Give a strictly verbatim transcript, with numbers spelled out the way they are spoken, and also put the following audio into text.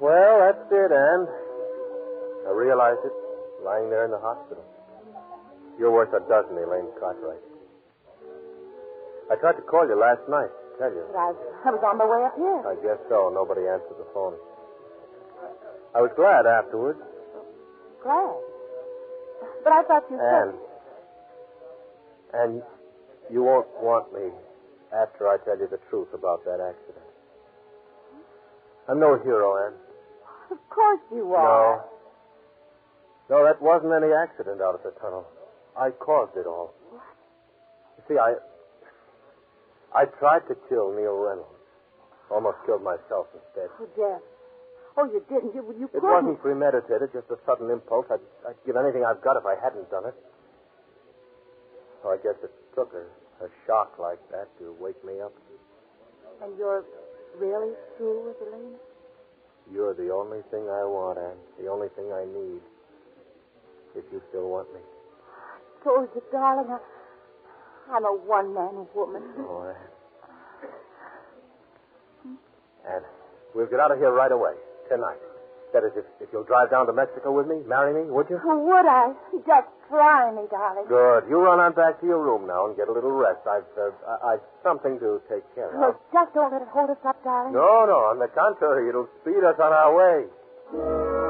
Well, that's it, Anne. I realized it lying there in the hospital. You're worth a dozen, Elaine Cartwright. I tried to call you last night, tell you. But I, I was on my way up here. I guess so. Nobody answered the phone. I was glad afterwards. Glad? But I thought you Anne. said... And you won't want me after I tell you the truth about that accident. I'm no hero, Anne. Of course you No. are. No, that wasn't any accident out at the tunnel. I caused it all. What? You see, I... I tried to kill Neil Reynolds. Almost killed myself instead. Oh, Jeff. Oh, you didn't. You, you It couldn't. wasn't premeditated, just a sudden impulse. I'd, I'd give anything I've got if I hadn't done it. So I guess it took a, a shock like that to wake me up. And you're really through with Elaine? You're the only thing I want, Anne. The only thing I need. If you still want me. I told you, darling, I, I'm a one-man woman. Oh, Anne. Anne, we'll get out of here right away. Tonight. That is, if, if you'll drive down to Mexico with me, marry me, would you? Oh, would I? Just try me, darling. Good. You run on back to your room now and get a little rest. I've, uh, I- I've something to take care Oh, of. just don't let it hold us up, darling. No, no. On the contrary, it'll speed us on our way.